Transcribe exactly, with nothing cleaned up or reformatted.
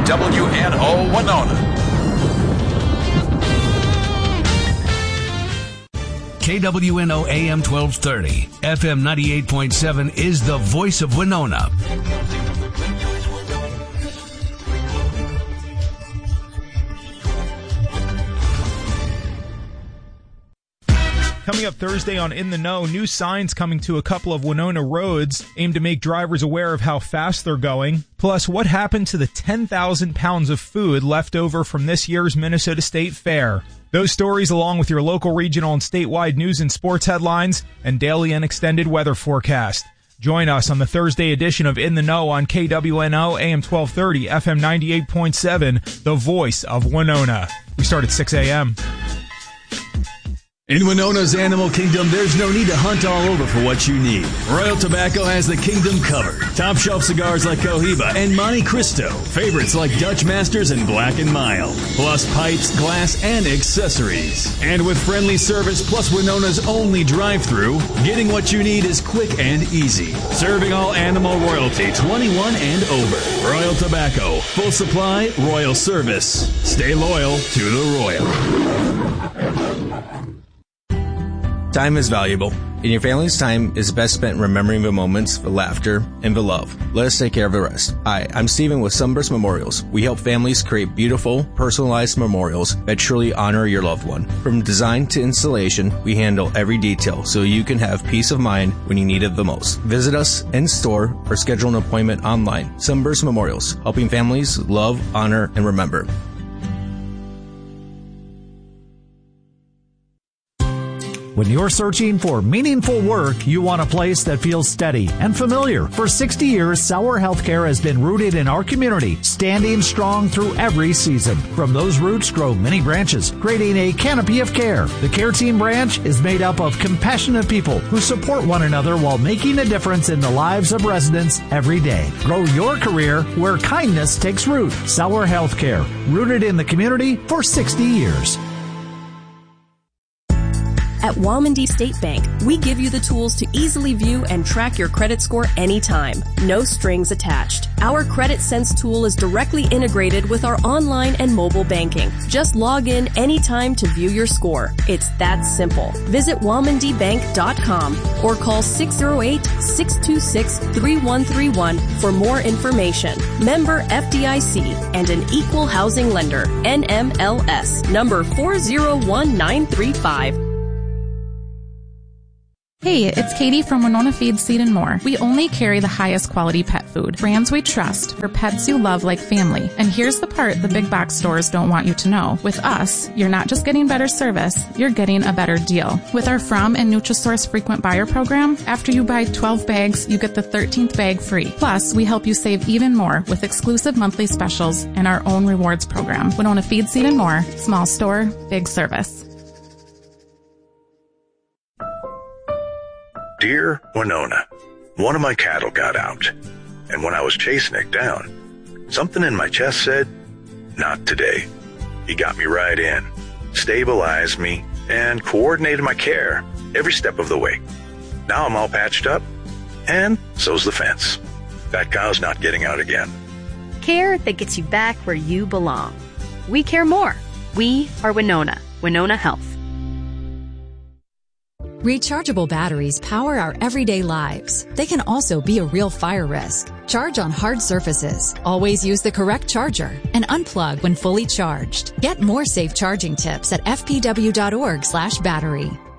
W N O Winona. K W N O A M twelve thirty, F M ninety-eight point seven is the voice of Winona. Coming up Thursday on In the Know, new signs coming to a couple of Winona roads aim to make drivers aware of how fast they're going. Plus, what happened to the ten thousand pounds of food left over from this year's Minnesota State Fair? Those stories, along with your local, regional, and statewide news and sports headlines and daily and extended weather forecast. Join us on the Thursday edition of In the Know on K W N O A M twelve thirty, F M ninety-eight point seven, the voice of Winona. We start at six a.m. In Winona's Animal Kingdom, there's no need to hunt all over for what you need. Royal Tobacco has the kingdom covered. Top shelf cigars like Cohiba and Monte Cristo. Favorites like Dutch Masters and Black and Mild. Plus pipes, glass, and accessories. And with friendly service plus Winona's only drive-thru, getting what you need is quick and easy. Serving all animal royalty, twenty-one and over. Royal Tobacco. Full supply, royal service. Stay loyal to the royal. Time is valuable, and your family's time is best spent remembering the moments, the laughter, and the love. Let us take care of the rest. Hi, I'm Steven with Sunburst Memorials. We help families create beautiful, personalized memorials that truly honor your loved one. From design to installation, we handle every detail so you can have peace of mind when you need it the most. Visit us in store or schedule an appointment online. Sunburst Memorials, helping families love, honor, and remember. When you're searching for meaningful work, you want a place that feels steady and familiar. For sixty years, Sauer Healthcare has been rooted in our community, standing strong through every season. From those roots grow many branches, creating a canopy of care. The Care Team branch is made up of compassionate people who support one another while making a difference in the lives of residents every day. Grow your career where kindness takes root. Sauer Healthcare, rooted in the community for sixty years. At Walmondie State Bank, we give you the tools to easily view and track your credit score anytime. No strings attached. Our Credit Sense tool is directly integrated with our online and mobile banking. Just log in anytime to view your score. It's that simple. Visit walmondie bank dot com or call six oh eight, six two six, three one three one for more information. Member F D I C and an equal housing lender. N M L S number four zero one nine three five. Hey, it's Katie from Winona Feed, Seed and More. We only carry the highest quality pet food, brands we trust for pets you love like family. And here's the part the big box stores don't want you to know. With us, you're not just getting better service, you're getting a better deal. With our From and Nutrisource frequent buyer program, after you buy twelve bags, you get the thirteenth bag free. Plus, we help you save even more with exclusive monthly specials and our own rewards program. Winona Feed, Seed and More. Small store, big service. Dear Winona, one of my cattle got out, and when I was chasing it down, something in my chest said, not today. He got me right in, stabilized me, and coordinated my care every step of the way. Now I'm all patched up, and so's the fence. That cow's not getting out again. Care that gets you back where you belong. We care more. We are Winona. Winona Health. Rechargeable batteries power our everyday lives. They can also be a real fire risk. Charge on hard surfaces. Always use the correct charger and unplug when fully charged. Get more safe charging tips at f p w dot org slash battery.